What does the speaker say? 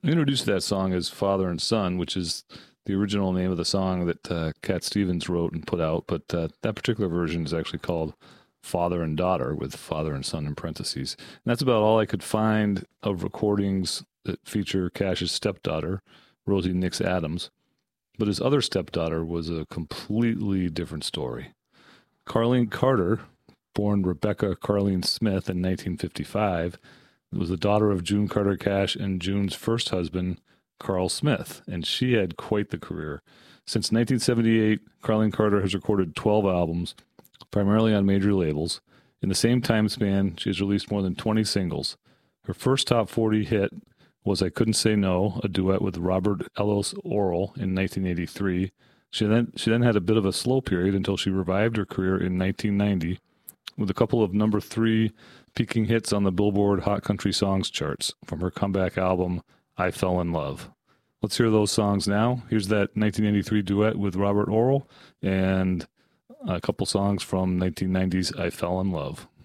I introduced that song as Father and Son, which is the original name of the song that Cat Stevens wrote and put out, but that particular version is actually called Father and Daughter with Father and Son in parentheses. And that's about all I could find of recordings that feature Cash's stepdaughter, Rosie Nix Adams. But his other stepdaughter was a completely different story. Carlene Carter, born Rebecca Carlene Smith in 1955, was the daughter of June Carter Cash and June's first husband, Carl Smith, and she had quite the career. Since 1978, Carlene Carter has recorded 12 albums, primarily on major labels. In the same time span, she has released more than 20 singles. Her first top 40 hit was I Couldn't Say No, a duet with Robert Ellis Oral in 1983. She then had a bit of a slow period until she revived her career in 1990 with a couple of number three peaking hits on the Billboard Hot Country Songs charts from her comeback album, I Fell in Love. Let's hear those songs now. Here's that 1983 duet with Robert Oral and a couple songs from 1990's I Fell in Love.